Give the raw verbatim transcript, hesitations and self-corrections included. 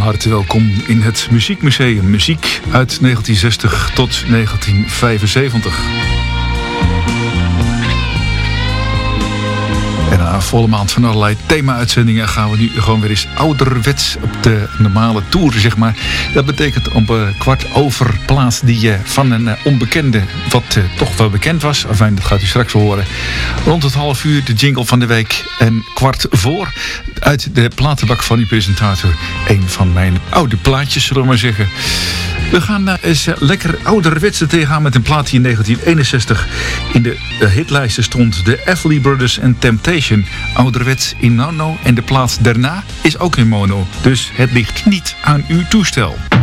harte welkom in het Muziekmuseum. Muziek uit negentien zestig tot negentien vijfenzeventig. En na een volle maand van allerlei thema-uitzendingen gaan we nu gewoon weer eens ouderwets op de normale tour, zeg maar. Dat betekent om uh, kwart over plaats die uh, van een uh, onbekende, wat uh, toch wel bekend was. Enfin, dat gaat u straks horen. Rond het half uur de jingle van de week. En kwart voor uit de platenbak van uw presentator. Een van mijn oude plaatjes, zullen we maar zeggen. We gaan uh, eens uh, lekker ouderwetse tegenaan met een plaat die in negentien eenenzestig in de uh, hitlijsten stond. De Everly Brothers and Temptation. Ouderwets in mono. En de plaat daarna is ook in mono. Dus het ligt niet aan uw toestel.